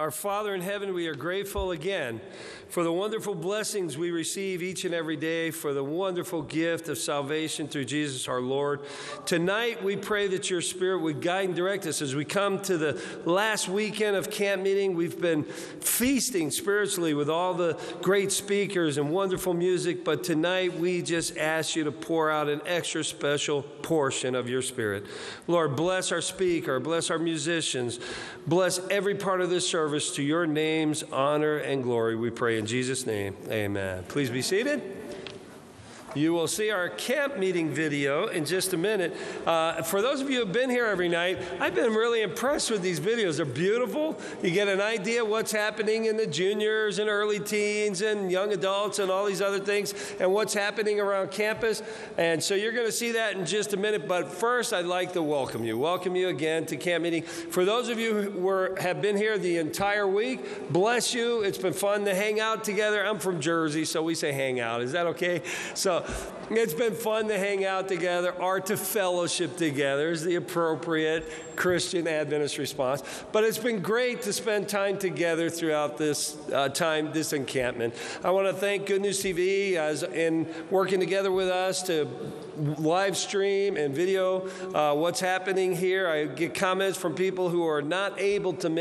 Our Father in heaven, we are grateful again for the wonderful blessings we receive each and every day, for the wonderful gift of salvation through Jesus our Lord. Tonight, we pray that your Spirit would guide and direct us as we come to the last weekend of camp meeting. We've been feasting spiritually with all the great speakers and wonderful music, but tonight we just ask you to pour out an extra special portion of your Spirit. Lord, bless our speaker, bless our musicians, bless every part of this service to your name's honor and glory, we pray in Jesus' name. Amen. Please be seated. You will see our camp meeting video in just a minute. For those of you who have been here every night, I've been really impressed with these videos. They're beautiful. You get an idea what's happening in the juniors and early teens and young adults and all these other things and what's happening around campus. And so you're going to see that in just a minute. But first, I'd like to welcome you again to camp meeting. For those of you who have been here the entire week, bless you. It's been fun to hang out together. I'm from Jersey, so we say hang out. Is that okay? So it's been fun to hang out together, or to fellowship together is the appropriate Christian Adventist response. But it's been great to spend time together throughout this this encampment. I want to thank Good News TV in working together with us to live stream and video what's happening here. I get comments from people who are not able to make